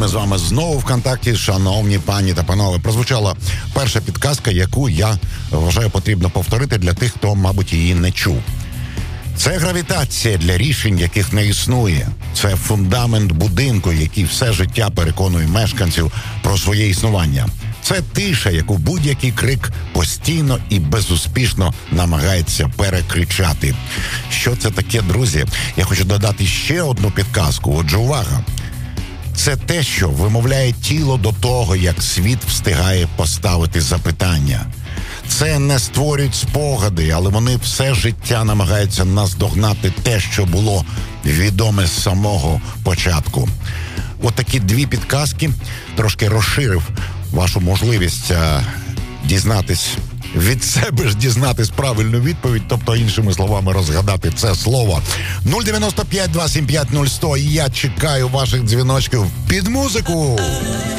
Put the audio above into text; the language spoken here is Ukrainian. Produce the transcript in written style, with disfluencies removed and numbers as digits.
ми з вами знову в контакті. Шановні пані та панове, прозвучала перша підказка, яку я вважаю потрібно повторити для тих, хто, мабуть, її не чув. Це гравітація для рішень, яких не існує. Це фундамент будинку, який все життя переконує мешканців про своє існування. Це тиша, яку будь-який крик постійно і безуспішно намагається перекричати. Що це таке, друзі? Я хочу додати ще одну підказку. Отже, увага. Це те, що вимовляє тіло до того, як світ встигає поставити запитання. Це не створюють спогади, але вони все життя намагаються наздогнати те, що було відоме з самого початку. Отакі дві підказки трошки розширив вашу можливість дізнатись від себе ж, дізнатись правильну відповідь, тобто, іншими словами, розгадати це слово. 095-275-0100. Я чекаю ваших дзвіночків під музику.